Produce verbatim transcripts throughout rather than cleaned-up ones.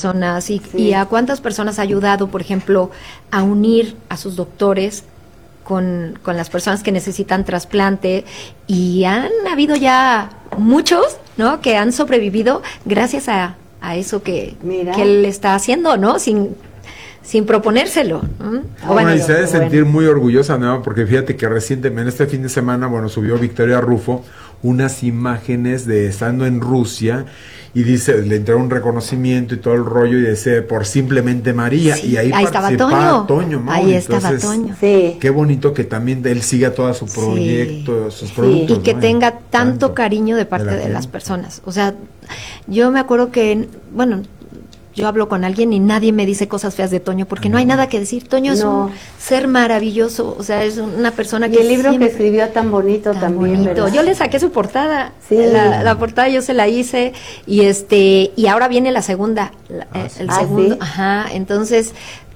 personas y, Sí. y a cuántas personas ha ayudado, por ejemplo, a unir a sus doctores con, con las personas que necesitan trasplante, y han habido ya muchos, ¿no?, que han sobrevivido gracias a, a eso que, Mira. que él está haciendo, ¿no?, sin sin proponérselo, ¿no? Ah, O Bueno, y pero se ha de qué sentir bueno. muy orgullosa, ¿no? Porque fíjate que recientemente, este fin de semana, bueno, subió Victoria Rufo unas imágenes de estando en Rusia, y dice, le entró un reconocimiento y todo el rollo, y dice, por simplemente María, Sí, y ahí, ahí estaba participaba Toño. Mau. Ahí estaba Entonces, Toño. Sí. qué bonito que también él siga todo su proyecto, sus Sí. productos, Y que ¿no? tenga tanto, Tanto cariño de parte de la de, gente. las personas. O sea, yo me acuerdo que, bueno, yo hablo con alguien y nadie me dice cosas feas de Toño, porque no hay nada que decir. Toño es No. un ser maravilloso, o sea, es una persona Y que el libro siempre- que escribió tan bonito tan también, bonito. ¿verdad? Yo le saqué su portada, Sí. la, la portada yo se la hice, y este y ahora viene la segunda, la- Ah, eh, sí. el Ah, segundo, ¿sí? ajá, entonces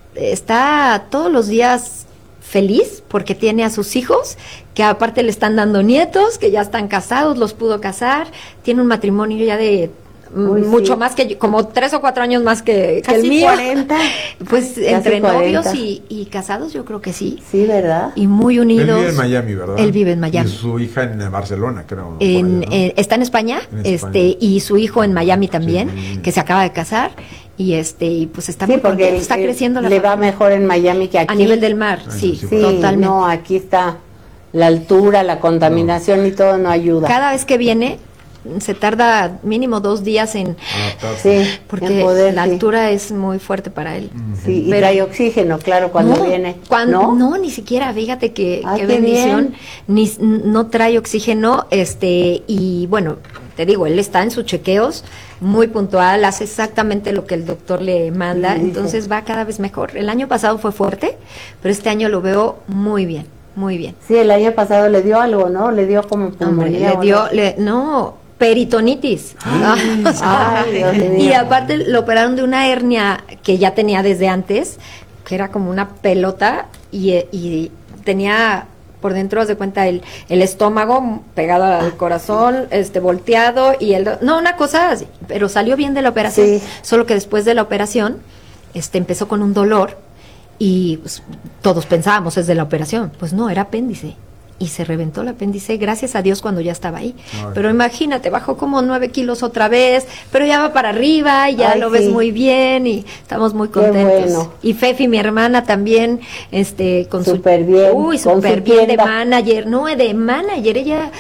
está todos los días feliz porque tiene a sus hijos, que aparte le están dando nietos, que ya están casados, los pudo casar, tiene un matrimonio ya de mm, Uy, mucho sí. más que yo, como tres o cuatro años más que, que Casi el mío. cuarenta. Pues Casi entre novios cuarenta. y, y casados yo creo que sí, Sí, ¿verdad? y muy Él unidos. vive en Miami, ¿verdad? Él vive en Miami. Y su hija en Barcelona, creo. En- por allá, ¿no? eh, está en España, En este España. y su hijo en Miami también, Sí. que se acaba de casar, y este y pues está Sí, muy porque contento, está él- creciendo la le va familia. mejor en Miami que aquí. A nivel del mar, Ah, sí, eso Sí, totalmente. no, aquí está la altura, la contaminación y todo no ayuda. Cada vez que viene se tarda mínimo dos días en, Adaptarse. Sí, porque en poder, la sí. altura es muy fuerte para él. Sí, y Pero- trae oxígeno, claro, cuando no, viene. cuando- ¿No? no, ni siquiera, fíjate que Ah, qué qué bendición, bien. ni no trae oxígeno, este, y bueno, te digo, él está en sus chequeos, muy puntual, hace exactamente lo que el doctor le manda, Sí, dice. entonces va cada vez mejor. El año pasado fue fuerte, pero este año lo veo muy bien, muy bien. Sí, el año pasado le dio algo, ¿no? Le dio como Hombre, pulmonía. le o dio, algo. le, no, peritonitis. Ah, o sea, ay, Dios mío. y aparte lo operaron de una hernia que ya tenía desde antes, que era como una pelota, y, eh, y tenía por dentro, haz de cuenta, el, el estómago pegado al corazón, este volteado, y el no, una cosa así, pero salió bien de la operación, Sí. solo que después de la operación este empezó con un dolor, y pues, todos pensábamos es de la operación, pues no, era apéndice, y se reventó el apéndice, gracias a Dios, cuando ya estaba ahí. Ay. Pero imagínate, bajó como nueve kilos otra vez, pero ya va para arriba y ya Ay, lo sí. ves muy bien y estamos muy Qué contentos. bueno. Y Fefi, mi hermana, también, este, con Súper su, bien, uy, con súper su bien de tienda. manager, no, de manager, ella,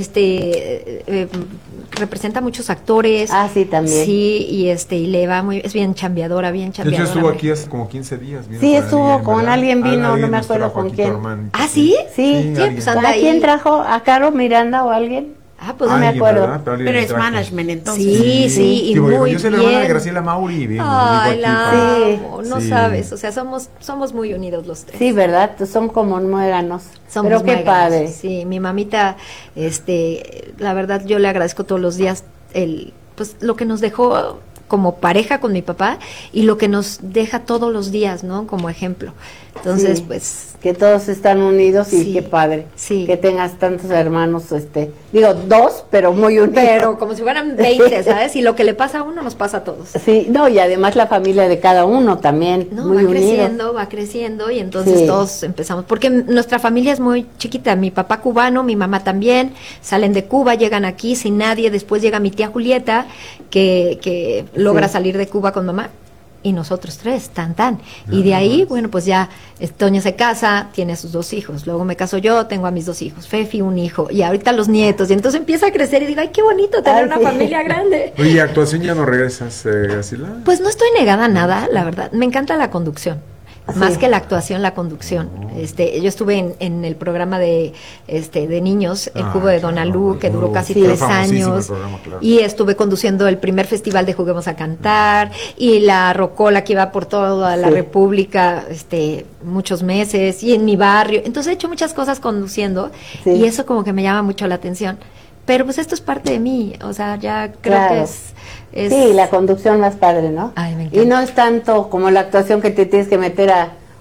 este, eh, representa a muchos actores. Ah, sí, también. Sí, y este, y le va muy, es bien chambeadora, bien De hecho, chambeadora. estuvo aquí hace como quince días. vino Sí, con estuvo alguien, con ¿verdad? alguien, vino, Alguien no me nos acuerdo trajo con aquí quién. tu hermanito, ¿Ah, sí? Sí, Sí, Sí, alguien. pues ¿A anda ahí. quién trajo? ¿A Caro Miranda o alguien? Ah, pues no me Alguien, acuerdo. ¿verdad? alguien Pero es trajo. management, entonces. Sí, sí, y Sí, porque muy yo soy la bien. hermana de Graciela Mauri. y vino, Ay, digo aquí la para- Sí. amo, no Sí. sabes, o sea, somos somos muy unidos los tres. Sí, ¿verdad? Son como muéganos. Somos Pero qué muéganos. padre. Sí, mi mamita, este, la verdad yo le agradezco todos los días el, pues lo que nos dejó como pareja con mi papá y lo que nos deja todos los días, ¿no? Como ejemplo. Entonces, Sí, pues que todos están unidos y Sí, qué padre. sí. Que tengas tantos hermanos, este, digo, dos, pero muy unidos. pero como si fueran veinte, ¿sabes? Y lo que le pasa a uno nos pasa a todos. Sí, no, y además la familia de cada uno también, No, muy va unidos. creciendo, va creciendo y entonces Sí. todos empezamos, porque nuestra familia es muy chiquita, mi papá cubano, mi mamá también, salen de Cuba, llegan aquí sin nadie, después llega mi tía Julieta, que, que logra Sí. salir de Cuba con mamá, y nosotros tres, tan tan, y de ahí, bueno, pues ya, eh, Toño se casa, tiene a sus dos hijos, luego me caso yo, tengo a mis dos hijos, Fefi un hijo, y ahorita los nietos, y entonces empieza a crecer y digo, ay, qué bonito tener Ay, una sí. familia grande. Oye, ¿actuación ya no regresas, eh, Graciela? Pues no estoy negada a nada, la verdad. Me encanta la conducción. Sí. Más que la actuación, la conducción. Este, yo estuve en, en el programa de este de niños, El Ah, Cubo de claro, Donalú, que duró uh, casi sí, tres famosísimo el años. programa, claro. Y estuve conduciendo el primer festival de Juguemos a Cantar, y la Rocola que iba por toda la Sí. República, este, muchos meses, y en mi barrio. Entonces he hecho muchas cosas conduciendo, Sí. y eso como que me llama mucho la atención. Pero pues esto es parte de mí, o sea, ya creo Claro. que es, es... Sí, la conducción más padre, ¿no? Ay, me encanta. Y no es tanto como la actuación que te tienes que meter a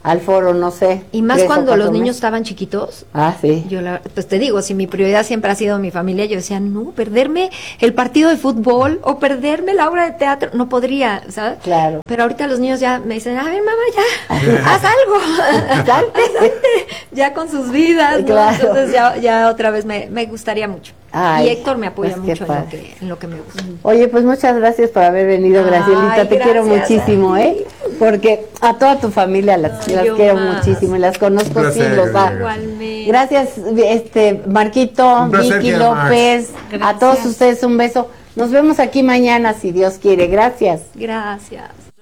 al foro, no sé. Y más tres o cuando cuatro los niños meses. estaban chiquitos. Ah, sí. Yo la, pues te digo, si mi prioridad siempre ha sido mi familia, yo decía, no, perderme el partido de fútbol o perderme la obra de teatro, no podría, ¿sabes? Claro. Pero ahorita los niños ya me dicen, a ver, mamá, ya, haz algo, salte, salte, ya con sus vidas, ¿no? Claro. Entonces ya, ya otra vez me, me gustaría mucho. Ay, y Héctor me apoya pues qué mucho en lo, padre. que, en lo que me gusta. Oye, pues muchas gracias por haber venido, Ay, Gracielita. Te quiero gracias muchísimo, a ti. ¿eh? Porque a toda tu familia las, Ay, las yo quiero más. muchísimo y las conozco Un placer, siglos. va. Igualmente. Gracias, este Marquito, Un placer, Vicky querida Max. López, a Gracias. todos ustedes un beso. Nos vemos aquí mañana si Dios quiere. Gracias. Gracias.